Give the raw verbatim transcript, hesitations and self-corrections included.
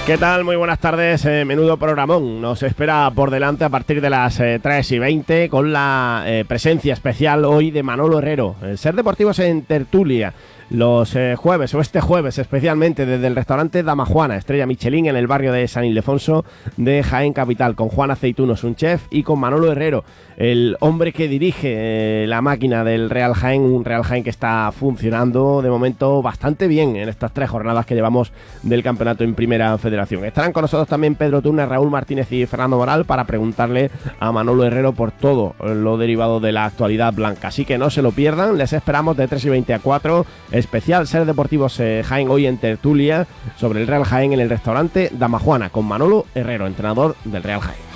¿Qué tal? Muy buenas tardes. Eh, menudo programón nos espera por delante a partir de las eh, tres y veinte con la eh, presencia especial hoy de Manolo Herrero. El Ser Deportivos en tertulia los eh, jueves, o este jueves especialmente, desde el restaurante Dama Juana, estrella Michelin en el barrio de San Ildefonso de Jaén Capital, con Juan Aceitunos, un chef, y con Manolo Herrero, el hombre que dirige eh, la máquina del Real Jaén, un Real Jaén que está funcionando de momento bastante bien en estas tres jornadas que llevamos del campeonato en Primera Federación. Estarán con nosotros también Pedro Turner, Raúl Martínez y Fernando Moral para preguntarle a Manolo Herrero por todo lo derivado de la actualidad blanca. Así que no se lo pierdan, les esperamos de tres y veinte a cuatro, especial Ser Deportivos eh, Jaén hoy en tertulia sobre el Real Jaén en el restaurante Dama Juana con Manolo Herrero, entrenador del Real Jaén.